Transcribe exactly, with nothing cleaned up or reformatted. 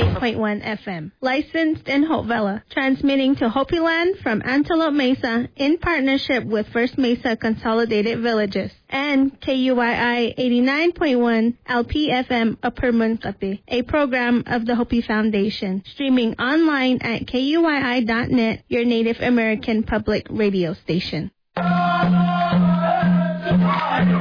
eighty-eight point one F M. Licensed in Hope Valley. Transmitting to Hopi Land from Antelope Mesa in partnership with First Mesa Consolidated Villages. And K U I I eighty-nine point one L P F M Upper Munkapi, a program of the Hopi Foundation. Streaming online at K U I I dot net, your Native American public radio station.